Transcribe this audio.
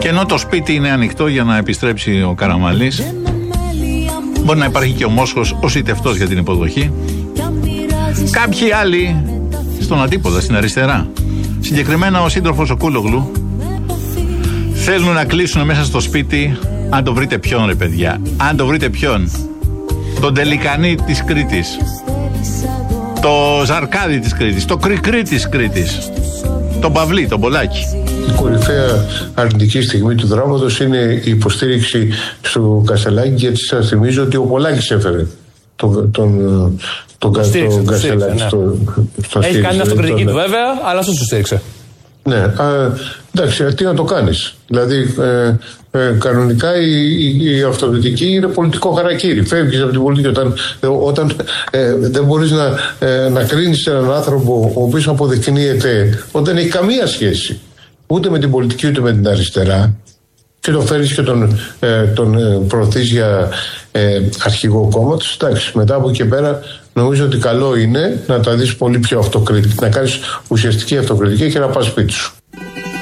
Και ενώ το σπίτι είναι ανοιχτό για να επιστρέψει ο Καραμανλής, μπορεί να υπάρχει και ο Μόσχος ως ητευτός για την υποδοχή. Κάποιοι άλλοι στον αντίποδα, στην αριστερά, συγκεκριμένα ο σύντροφος ο Κούλογλου, θέλουν να κλείσουν μέσα στο σπίτι. Αν το βρείτε ποιον, ρε παιδιά, αν το βρείτε ποιον, τον Τελικανή της Κρήτης, το Ζαρκάδι της Κρήτης, το Κρικρί της Κρήτης, τον Παυλή, τον Πολάκη. Η κορυφαία αρνητική στιγμή του δράματος είναι η υποστήριξη στο Κασελάκη, γιατί σας θυμίζω ότι ο Πολάκης έφερε τον Κασελάκη στο Έχει κάνει αυτοκριτική του βέβαια, αλλά αυτό σου στήριξε. Ναι, εντάξει, τι να το κάνεις. Δηλαδή, κανονικά η αυτοκριτική είναι πολιτικό χαρακτήρι. Φεύγεις από την πολιτική όταν δεν μπορείς να κρίνεις έναν άνθρωπο ο οποίος αποδεικνύεται ότι δεν έχει καμία σχέση ούτε με την πολιτική ούτε με την αριστερά, και το φέρεις και τον προωθείς για αρχηγό κόμματος. Εντάξει, μετά από εκεί πέρα νομίζω ότι καλό είναι να τα δεις πολύ πιο αυτοκριτικά, να κάνεις ουσιαστική αυτοκριτική και να πας σπίτι σου.